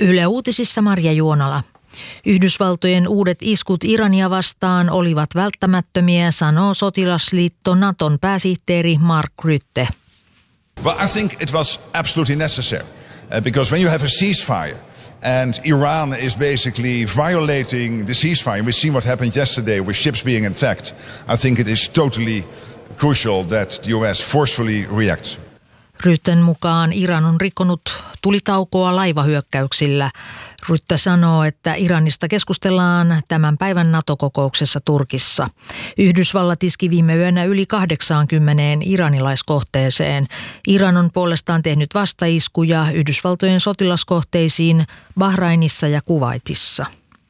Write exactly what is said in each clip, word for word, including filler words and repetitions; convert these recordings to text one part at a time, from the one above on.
Yle Uutisissa Marja Juonala. Yhdysvaltojen uudet iskut Irania vastaan olivat välttämättömiä, sanoo sotilasliitto Naton pääsihteeri Mark Rutte. Well, I think it was absolutely necessary uh, because when you have a ceasefire and Iran is basically violating the ceasefire, we see what happened yesterday with ships being attacked. I think it is totally crucial that the U S forcefully reacts. Rutten mukaan Iran on rikkonut tulitaukoa laivahyökkäyksillä. Rutte sanoo, että Iranista keskustellaan tämän päivän NATO-kokouksessa Turkissa. Yhdysvallat iski viime yönä yli kahdeksaankymmeneen iranilaiskohteeseen. Iran on puolestaan tehnyt vastaiskuja Yhdysvaltojen sotilaskohteisiin Bahrainissa ja Kuwaitissa.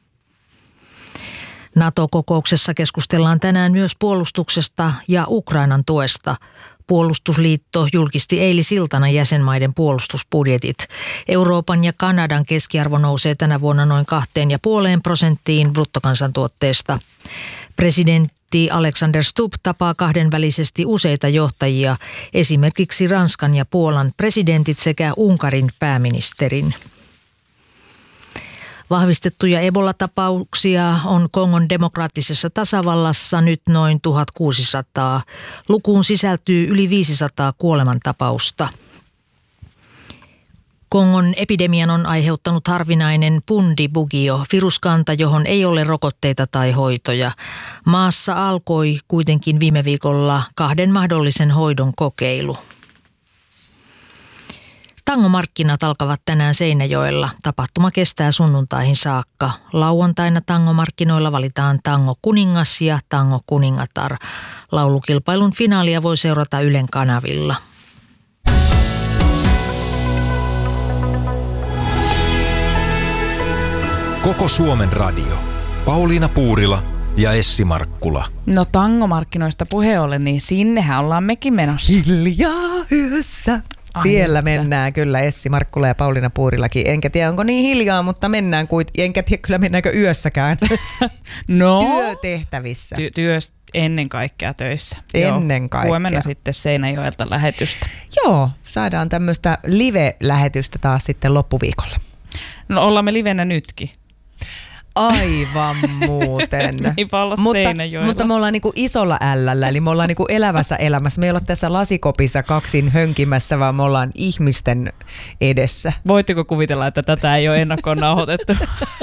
NATO-kokouksessa keskustellaan tänään myös puolustuksesta ja Ukrainan tuesta. Puolustusliitto julkisti eilisiltana jäsenmaiden puolustusbudjetit. Euroopan ja Kanadan keskiarvo nousee tänä vuonna noin kahteen ja puoleen prosenttiin bruttokansantuotteesta. Presidentti Alexander Stubb tapaa kahdenvälisesti useita johtajia, esimerkiksi Ranskan ja Puolan presidentit sekä Unkarin pääministerin. Vahvistettuja Ebola-tapauksia on Kongon demokraattisessa tasavallassa nyt noin tuhatkuusisataa. Lukuun sisältyy yli viisisataa kuolemantapausta. Kongon epidemian on aiheuttanut harvinainen Bundibugyo, viruskanta, johon ei ole rokotteita tai hoitoja. Maassa alkoi kuitenkin viime viikolla kahden mahdollisen hoidon kokeilu. Tangomarkkinat alkavat tänään Seinäjoella. Tapahtuma kestää sunnuntaihin saakka. Lauantaina tangomarkkinoilla valitaan tango kuningas ja tango kuningatar. Laulukilpailun finaalia voi seurata Ylen kanavilla. Koko Suomen radio. Pauliina Puurila ja Essi Markkula. No tangomarkkinoista puheen ollen, niin sinnehän ollaan mekin menossa. Hiljaa yössä. Siellä Ai, mennään kyllä Essi Markkula ja Pauliina Puurilakin. Enkä tiedä onko niin hiljaa, mutta mennään kuitenkin. Enkä tiedä kyllä mennäänkö yössäkään. No, työtehtävissä. Ty- työs ennen kaikkea töissä. Ennen Joo. kaikkea. Huomenna sitten Seinäjoelta lähetystä. Joo, saadaan tämmöistä live-lähetystä taas sitten loppuviikolla. No ollaan me livenä nytkin. Aivan muuten. mutta, mutta me ollaan niinku isolla ällä, eli me ollaan niinku elävässä elämässä. Me ei olla tässä lasikopissa kaksin hönkimässä, vaan me ollaan ihmisten edessä. Voitteko kuvitella, että tätä ei ole ennakkoon nauhoitettu?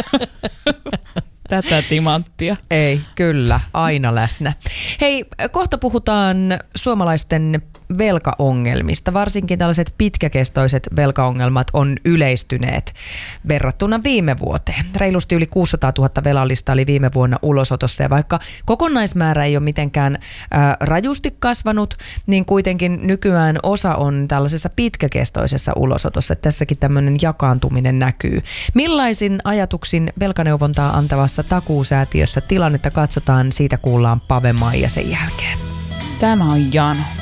Tätä timanttia. Ei, kyllä, aina läsnä. Hei, kohta puhutaan suomalaisten velkaongelmista. Varsinkin tällaiset pitkäkestoiset velkaongelmat on yleistyneet verrattuna viime vuoteen. Reilusti yli kuusisataatuhatta velallista oli viime vuonna ulosotossa, ja vaikka kokonaismäärä ei ole mitenkään ää, rajusti kasvanut, niin kuitenkin nykyään osa on tällaisessa pitkäkestoisessa ulosotossa. Tässäkin tämmöinen jakaantuminen näkyy. Millaisin ajatuksin velkaneuvontaa antavassa Takuusäätiössä tilannetta katsotaan, siitä kuullaan Pave Maija sen jälkeen. Tämä on Jano.